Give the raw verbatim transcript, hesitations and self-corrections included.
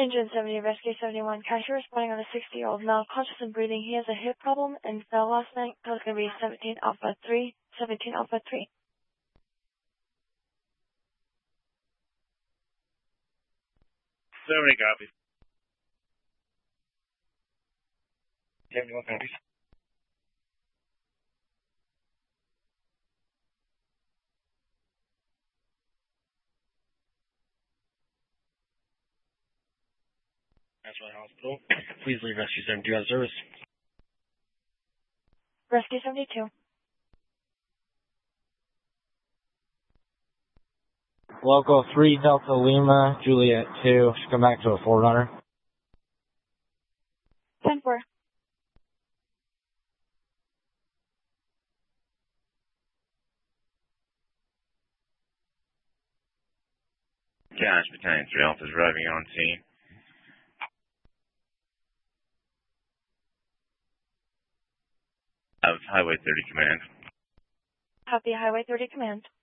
Engine seventy, Rescue seventy-one. Cashier responding on a sixty-year-old male, conscious and breathing. He has a hip problem and fell last night. So it's going to be seventeen Alpha three, seventeen Alpha three. seventy copies. seventy-one copies. That's right, hospital. Please leave Rescue seventy-two out of service. Rescue seventy-two. Local three Delta Lima, Juliet two. Should come back to a Forerunner. ten four. Cash Battalion three Alpha is arriving on scene. That was Highway thirty Command. Copy, Highway thirty Command.